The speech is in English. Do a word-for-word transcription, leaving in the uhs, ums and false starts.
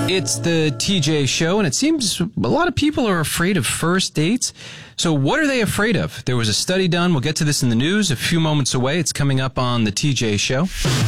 It's the T J Show, and it seems a lot of people are afraid of first dates. So what are they afraid of? There was a study done. We'll get to this in the news a few moments away. It's coming up on the T J Show.